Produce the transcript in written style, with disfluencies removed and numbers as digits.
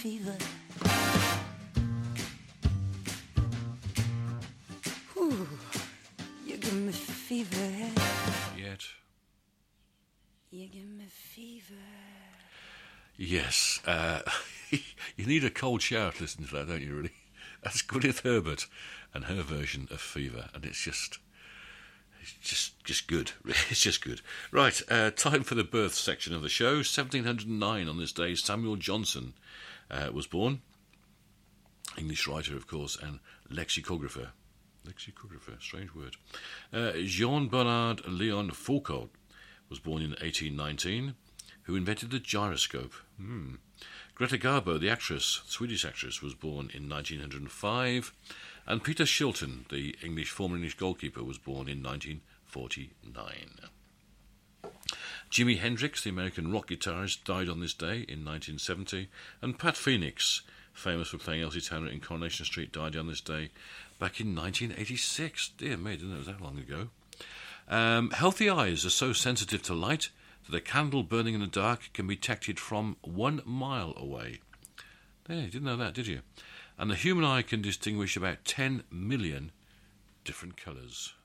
fever. Ooh, you give me fever. Yet. You give me fever. Yes, you need a cold shower to listen to that, don't you, really? That's Gwyneth Herbert and her version of Fever, and it's just good. It's just good. Right, time for the birth section of the show. 1709 on this day, Samuel Johnson was born. English writer, of course, and lexicographer. Lexicographer, strange word. Jean-Bernard Léon Foucault was born in 1819, who invented the gyroscope. Greta Garbo, the actress, Swedish actress, was born in 1905, and Peter Shilton, the former English goalkeeper, was born in 1949. Jimi Hendrix, the American rock guitarist, died on this day in 1970, and Pat Phoenix, famous for playing Elsie Tanner in Coronation Street, died on this day back in 1986. Dear me, didn't know it was that long ago. Healthy eyes are so sensitive to light that a candle burning in the dark can be detected from 1 mile away. There, you didn't know that, did you? And the human eye can distinguish about 10 million different colours.